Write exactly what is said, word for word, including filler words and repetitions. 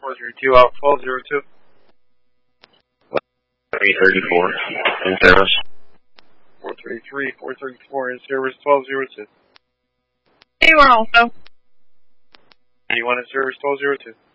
four three two out twelve zero two. three thirty-four in service. four three three, four three four in service twelve zero two. Anyone also? Anyone in service twelve zero two.